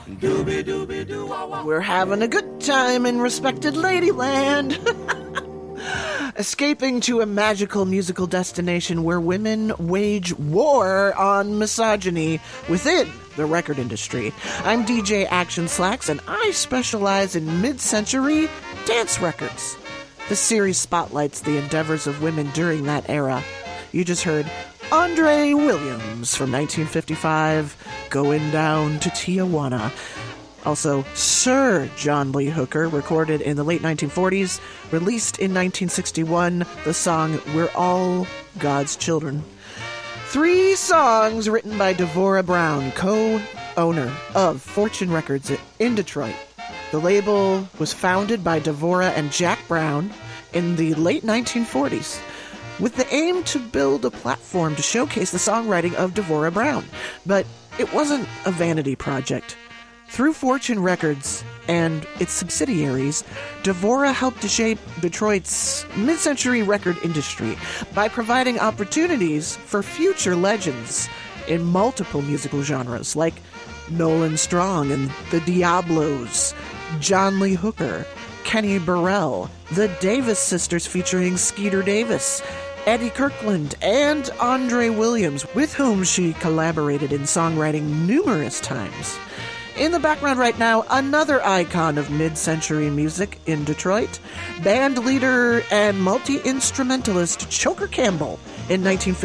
We're having a good time in respected Ladyland. Escaping to a magical musical destination where women wage war on misogyny within the record industry. I'm DJ Action Slacks, and I specialize in mid-century dance records. This series spotlights the endeavors of women during that era. You just heard Andre Williams from 1955, Going Down to Tijuana. Also, Sir John Lee Hooker, recorded in the late 1940s, released in 1961, the song We're All God's Children. 3 songs written by Devora Brown, co-owner of Fortune Records in Detroit. The label was founded by Devora and Jack Brown in the late 1940s, with the aim to build a platform to showcase the songwriting of Devora Brown. But it wasn't a vanity project. Through Fortune Records and its subsidiaries, Devora helped to shape Detroit's mid-century record industry by providing opportunities for future legends in multiple musical genres like Nolan Strong and the Diablos, John Lee Hooker, Kenny Burrell, the Davis Sisters featuring Skeeter Davis, Eddie Kirkland, and Andre Williams, with whom she collaborated in songwriting numerous times. In the background right now, another icon of mid-century music in Detroit, band leader and multi-instrumentalist Choker Campbell in 1950.